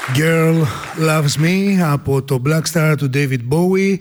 Girl Loves Me από το Black Star του David Bowie.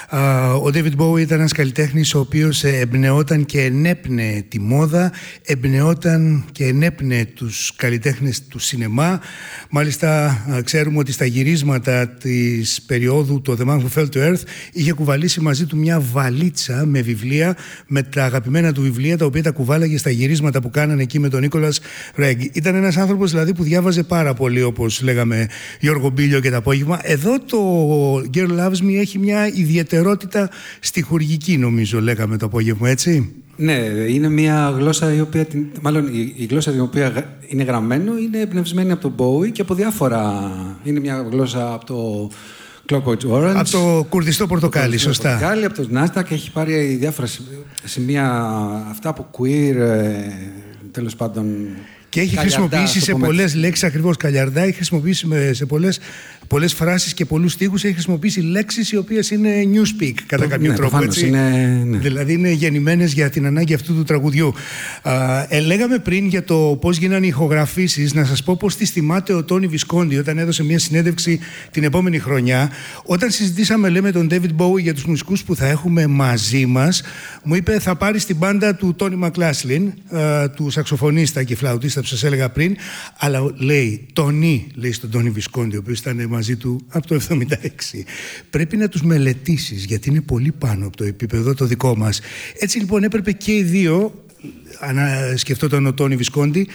Ο David Bowie ήταν ένας καλλιτέχνης ο οποίος εμπνεόταν και ενέπνεε τη μόδα, εμπνεόταν και ενέπνεε τους καλλιτέχνες του σινεμά. Μάλιστα ξέρουμε ότι στα γυρίσματα της περίοδου το The Man Who Fell to Earth είχε κουβαλήσει μαζί του μια βαλίτσα με βιβλία, με τα αγαπημένα του βιβλία, τα οποία τα κουβάλαγε στα γυρίσματα που κάνανε εκεί με τον Νίκολας Ρέγκ. Ήταν ένας άνθρωπος δηλαδή που διάβαζε πάρα πολύ, όπως λέγαμε Γιώργο Μπίλιο και το απόγευμα. Εδώ το Girl Loves Me έχει μια ιδιαιτερότητα στιχουργική, νομίζω, λέγαμε το απόγευμα, έτσι. Ναι, είναι μια γλώσσα η οποία, μάλλον η γλώσσα η οποία είναι γραμμένο είναι εμπνευσμένη από τον Bowie και από διάφορα. Είναι μια γλώσσα από το Clockwork Orange. Από το κουρδιστό πορτοκάλι, σωστά. Πορτοκάλι, από το Nasdaq, έχει πάρει διάφορα σημεία αυτά από queer, τέλος πάντων. Και έχει χρησιμοποιήσει σε πολλές λέξεις, ακριβώς καλιαρδά, έχει χρησιμοποιήσει σε πολλές φράσεις και πολλούς στίχους, έχει χρησιμοποιήσει λέξεις οι οποίες είναι newspeak κατά κάποιο τρόπο. Έτσι. Ναι. Δηλαδή είναι γεννημένες για την ανάγκη αυτού του τραγουδιού. Λέγαμε πριν για το πώς γίνανε οι ηχογραφήσεις. Να σας πω πώς τις θυμάται ο Τόνι Βισκόντι όταν έδωσε μια συνέντευξη την επόμενη χρονιά. Όταν συζητήσαμε, λέμε, τον David Bowie για τους μουσικούς που θα έχουμε μαζί μας, μου είπε θα πάρει την μπάντα του Τόνι Μακλάσλιν, του σαξοφωνίστα και φλαουτίστα που σας έλεγα πριν, αλλά λέει Τόνι, λέει στον Τόνι Βισκόντι, ο οποίος ήταν μαζί του από το 1976. Πρέπει να τους μελετήσεις, γιατί είναι πολύ πάνω από το επίπεδο το δικό μας. Έτσι λοιπόν έπρεπε και οι δύο, σκεφτόταν ο Τόνι Βισκόντι,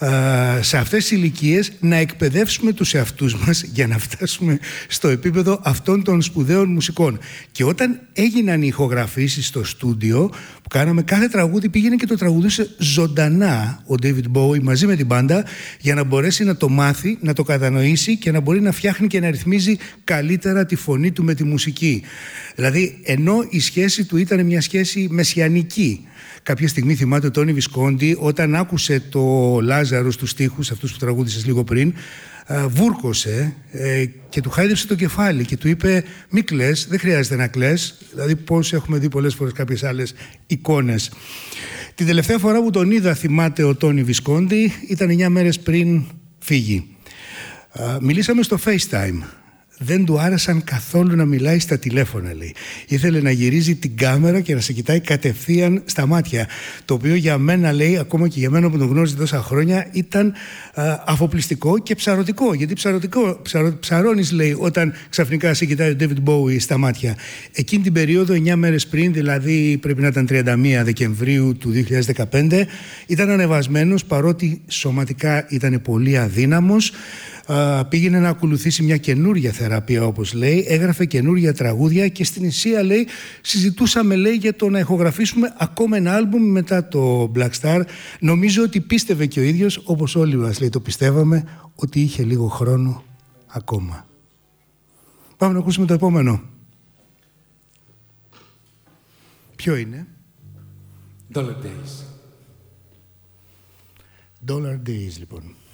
σε αυτές τις ηλικίες να εκπαιδεύσουμε τους εαυτούς μας για να φτάσουμε στο επίπεδο αυτών των σπουδαίων μουσικών. Και όταν έγιναν οι ηχογραφήσεις στο στούντιο που κάναμε, κάθε τραγούδι πήγαινε και το τραγουδούσε ζωντανά ο David Bowie μαζί με την μπάντα, για να μπορέσει να το μάθει, να το κατανοήσει και να μπορεί να φτιάχνει και να ρυθμίζει καλύτερα τη φωνή του με τη μουσική. Δηλαδή, ενώ η σχέση του ήταν μια σχέση μεσιανική. Κάποια στιγμή θυμάται ο Τόνι Βισκόντι όταν άκουσε το Λάζαρος τους στίχους, αυτούς που τραγούδησες λίγο πριν, βούρκωσε και του χάιδεψε το κεφάλι και του είπε μη κλαις, δεν χρειάζεται να κλαις. Δηλαδή πώς έχουμε δει πολλές φορές κάποιες άλλες εικόνες. Την τελευταία φορά που τον είδα, θυμάται ο Τόνι Βισκόντι, ήταν 9 μέρες πριν φύγει. Μιλήσαμε στο FaceTime. Δεν του άρεσαν καθόλου να μιλάει στα τηλέφωνα, λέει. Ήθελε να γυρίζει την κάμερα και να σε κοιτάει κατευθείαν στα μάτια. Το οποίο για μένα, λέει, ακόμα και για μένα που τον γνώριζε τόσα χρόνια, ήταν αφοπλιστικό και ψαρωτικό. Γιατί ψαρώνεις, λέει, όταν ξαφνικά σε κοιτάει ο David Bowie στα μάτια. Εκείνη την περίοδο, 9 μέρες πριν, δηλαδή πρέπει να ήταν 31 Δεκεμβρίου του 2015, ήταν ανεβασμένος, παρότι σωματικά ήταν πολύ αδύναμος. Πήγαινε να ακολουθήσει μια καινούρια θεραπεία, όπως λέει, έγραφε καινούρια τραγούδια και στην ουσία, λέει, συζητούσαμε, λέει, για το να ηχογραφήσουμε ακόμα ένα άλμπουμ μετά το Black Star. Νομίζω ότι πίστευε και ο ίδιος, όπως όλοι μας, λέει, το πιστεύαμε, ότι είχε λίγο χρόνο ακόμα. Πάμε να ακούσουμε το επόμενο. Ποιο είναι? Dollar Days. Dollar Days, λοιπόν.